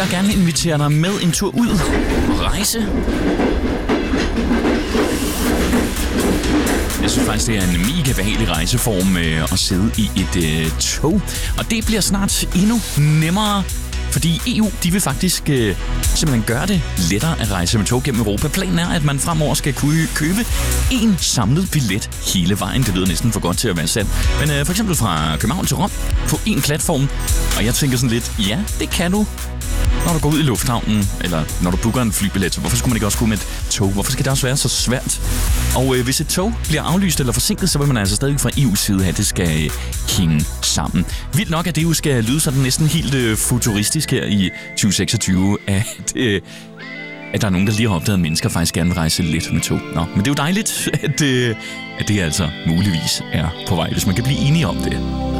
jeg gerne invitere dig med en tur ud og rejse. Jeg synes faktisk, det er en mega behagelig rejseform at sidde i et tog. Og det bliver snart endnu nemmere, fordi EU de vil faktisk simpelthen gøre det lettere at rejse med tog gennem Europa. Planen er, at man fremover skal kunne købe en samlet billet hele vejen. Det lyder næsten for godt til at være sandt. Men for eksempel fra København til Rom på en platform. Og jeg tænker sådan lidt, ja, det kan du, når du går ud i lufthavnen, eller når du booker en flybillet. Så hvorfor skulle man ikke også gå med et tog? Hvorfor skal det også være så svært? Og hvis et tog bliver aflyst eller forsinket, så vil man altså stadig fra EU's side have, at det skal hænge sammen. Vildt nok, at det jo skal lyde sådan næsten helt futuristisk her i 2026, at der er nogen, der lige har opdaget, at mennesker faktisk gerne vil rejse lidt med tog. Nå, men det er jo dejligt, at det altså muligvis er på vej, hvis man kan blive enige om det.